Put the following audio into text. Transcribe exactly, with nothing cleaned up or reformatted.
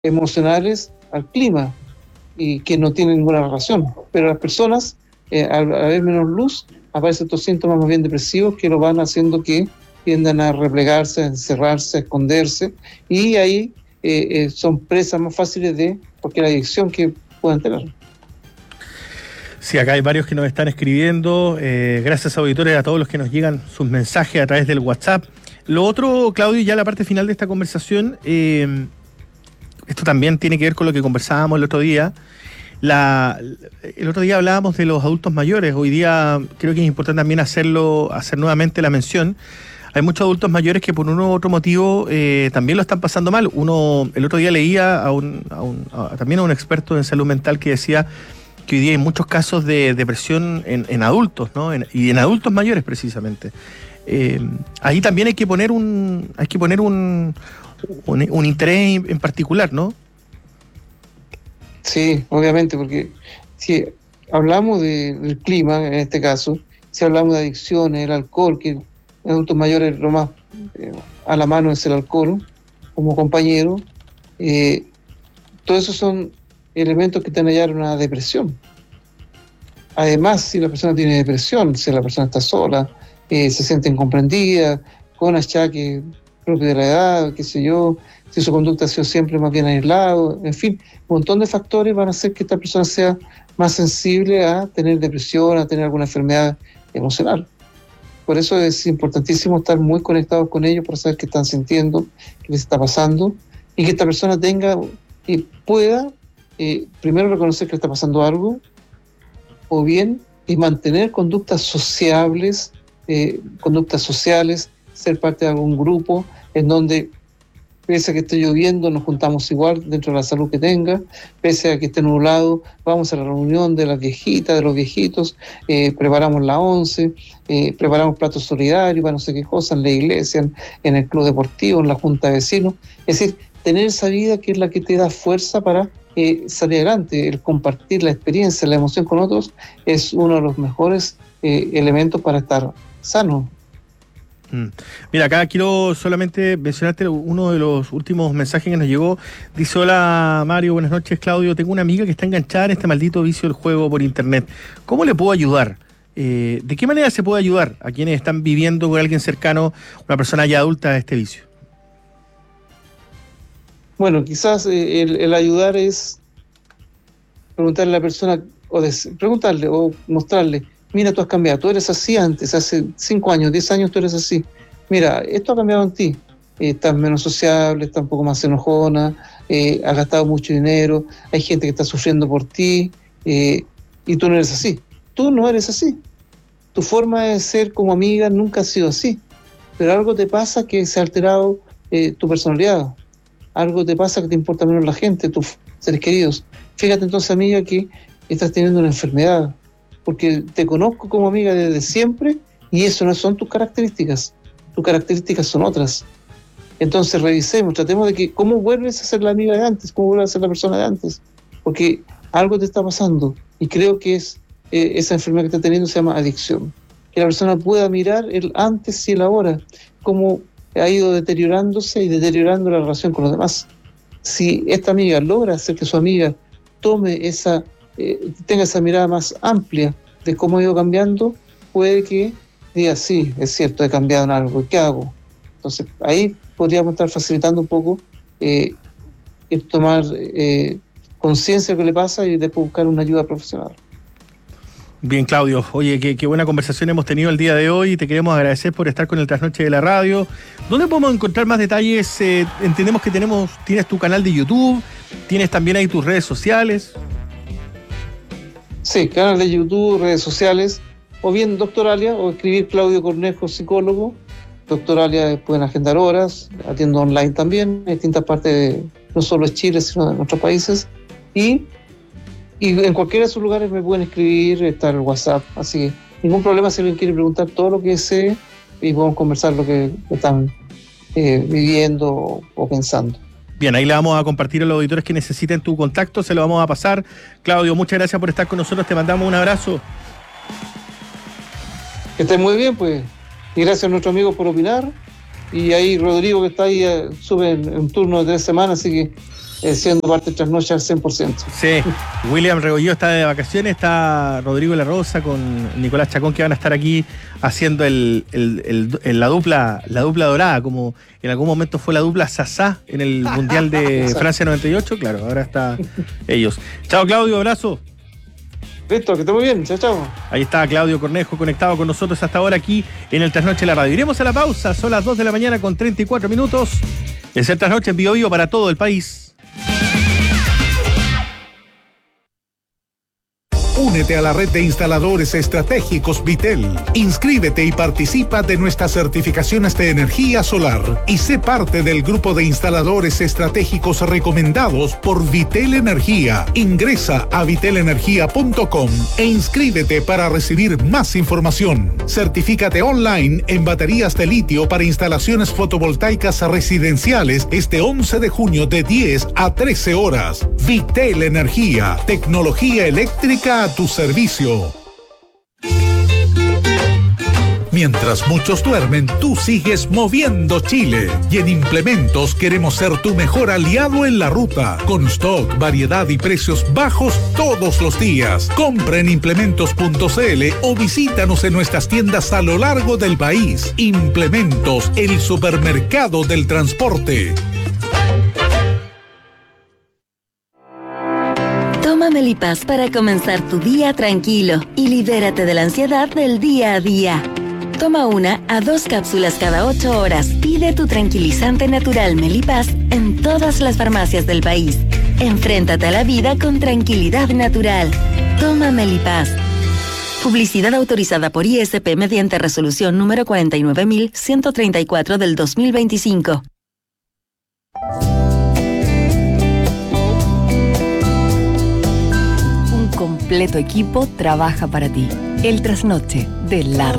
emocionales al clima y que no tienen ninguna relación. Pero las personas, eh, al haber menos luz, aparecen estos síntomas más bien depresivos que lo van haciendo que tiendan a replegarse, a encerrarse, a esconderse, y ahí eh, eh, son presas más fáciles de cualquier adicción que puedan tener. Sí, acá hay varios que nos están escribiendo. Eh, gracias, auditores, a todos los que nos llegan sus mensajes a través del WhatsApp. Lo otro, Claudio, ya la parte final de esta conversación, eh, esto también tiene que ver con lo que conversábamos el otro día. La, el otro día hablábamos de los adultos mayores. Hoy día creo que es importante también hacerlo, hacer nuevamente la mención. Hay muchos adultos mayores que por uno u otro motivo eh, también lo están pasando mal. Uno, el otro día leía a un, a un, a, también a un experto en salud mental que decía que hoy día hay muchos casos de depresión en, en adultos, ¿no? En, y en adultos mayores precisamente. Eh, ahí también hay que poner un, hay que poner un, un, un interés en particular, ¿no? Sí, obviamente, porque si hablamos de, del clima, en este caso, si hablamos de adicciones, el alcohol, que en adultos mayores lo más eh, a la mano es el alcohol, como compañero, eh, todos esos son elementos que te van a llevar a una depresión. Además, si la persona tiene depresión, si la persona está sola, eh, se siente incomprendida, con achaques propios de la edad, qué sé yo, si su conducta ha sido siempre más bien aislado, en fin, un montón de factores van a hacer que esta persona sea más sensible a tener depresión, a tener alguna enfermedad emocional. Por eso es importantísimo estar muy conectados con ellos para saber qué están sintiendo, qué les está pasando, y que esta persona tenga y pueda eh, primero reconocer que le está pasando algo, o bien y mantener conductas sociables, eh, conductas sociales, ser parte de algún grupo en donde, pese a que esté lloviendo, nos juntamos igual dentro de la salud que tenga, pese a que esté nublado, vamos a la reunión de las viejitas, de los viejitos, eh, preparamos la once, eh, preparamos platos solidarios para no sé qué cosa, en la iglesia, en, en el club deportivo, en la junta de vecinos. Es decir, tener esa vida que es la que te da fuerza para eh, salir adelante. El compartir la experiencia, la emoción con otros es uno de los mejores eh, elementos para estar sano. Mira, acá quiero solamente mencionarte uno de los últimos mensajes que nos llegó. Dice: hola Mario, buenas noches, Claudio. Tengo una amiga que está enganchada en este maldito vicio del juego por internet. ¿Cómo le puedo ayudar? Eh, ¿De qué manera se puede ayudar a quienes están viviendo con alguien cercano, una persona ya adulta, a este vicio? Bueno, quizás eh, el, el ayudar es preguntarle a la persona, o de, preguntarle o mostrarle: mira, tú has cambiado, tú eres así antes, hace cinco años, diez años tú eres así. Mira, esto ha cambiado en ti. Eh, estás menos sociable, estás un poco más enojona, eh, has gastado mucho dinero, hay gente que está sufriendo por ti, eh, y tú no eres así. Tú no eres así. Tu forma de ser como amiga nunca ha sido así. Pero algo te pasa que se ha alterado eh, tu personalidad. Algo te pasa que te importa menos la gente, tus seres queridos. Fíjate entonces, amiga, que estás teniendo una enfermedad, porque te conozco como amiga desde siempre y eso no son tus características. Tus características son otras. Entonces revisemos, tratemos de que cómo vuelves a ser la amiga de antes, cómo vuelves a ser la persona de antes, porque algo te está pasando y creo que es eh, esa enfermedad que está teniendo se llama adicción. Que la persona pueda mirar el antes y el ahora, cómo ha ido deteriorándose y deteriorando la relación con los demás. Si esta amiga logra hacer que su amiga tome esa Eh, tenga esa mirada más amplia de cómo ha ido cambiando, puede que diga: sí, es cierto, he cambiado en algo, ¿qué hago? Entonces ahí podríamos estar facilitando un poco eh, el tomar eh, conciencia de lo que le pasa y después buscar una ayuda profesional. Bien, Claudio, oye, qué, qué buena conversación hemos tenido el día de hoy. Te queremos agradecer por estar con el Trasnoche de la Radio. ¿Dónde podemos encontrar más detalles? Eh, entendemos que tenemos, tienes tu canal de YouTube, tienes también ahí tus redes sociales. Sí, canal de YouTube, redes sociales, o bien Doctoralia, o escribir Claudio Cornejo, psicólogo. Doctoralia, pueden agendar horas, atiendo online también, en distintas partes, de, no solo de Chile, sino de nuestros países. Y, y en cualquiera de sus lugares me pueden escribir, está el WhatsApp, así que ningún problema si alguien quiere preguntar todo lo que sé y podemos conversar lo que están eh, viviendo o, o pensando. Bien, ahí le vamos a compartir a los auditores que necesiten tu contacto, se lo vamos a pasar. Claudio, muchas gracias por estar con nosotros, te mandamos un abrazo. Que estén muy bien, pues, y gracias a nuestros amigos por opinar, y ahí Rodrigo, que está ahí, sube en un turno de tres semanas, así que eh, siendo parte de Trasnoche al cien por ciento. Sí, William Regolló está de vacaciones, está Rodrigo La Rosa con Nicolás Chacón, que van a estar aquí haciendo el, el, el, el, la dupla la dupla dorada, como en algún momento fue la dupla Sasá en el Mundial de Francia noventa y ocho, claro, ahora está ellos. Chao Claudio, abrazo. Listo, que esté muy bien, chao, chao. Ahí está Claudio Cornejo conectado con nosotros hasta ahora aquí en el Trasnoche de la Radio. Iremos a la pausa, son las dos de la mañana con treinta y cuatro minutos. Es el Trasnoche en Vivo Vivo para todo el país. Únete a la red de instaladores estratégicos Vitel. Inscríbete y participa de nuestras certificaciones de energía solar y sé parte del grupo de instaladores estratégicos recomendados por Vitel Energía. Ingresa a vitel energía punto com e inscríbete para recibir más información. Certifícate online en baterías de litio para instalaciones fotovoltaicas residenciales este once de junio de diez a trece horas. Vitel Energía, tecnología eléctrica a tu servicio. Mientras muchos duermen, tú sigues moviendo Chile. Y en Implementos queremos ser tu mejor aliado en la ruta. Con stock, variedad y precios bajos todos los días. Compra en implementos punto c l o visítanos en nuestras tiendas a lo largo del país. Implementos, el supermercado del transporte. Toma Melipaz para comenzar tu día tranquilo y libérate de la ansiedad del día a día. Toma una a dos cápsulas cada ocho horas. Pide tu tranquilizante natural Melipaz en todas las farmacias del país. Enfréntate a la vida con tranquilidad natural. Toma Melipaz. Publicidad autorizada por I S P mediante resolución número cuarenta y nueve mil ciento treinta y cuatro del dos mil veinticinco. Completo equipo trabaja para ti. El Trasnoche de la Radio.